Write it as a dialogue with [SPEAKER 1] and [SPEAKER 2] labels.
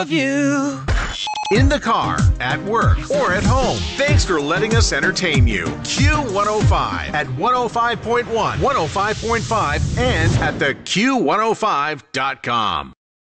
[SPEAKER 1] love you.
[SPEAKER 2] In the car, at work, or at home. Thanks for letting us entertain you. Q105 at 105.1, 105.5, and at theq105.com.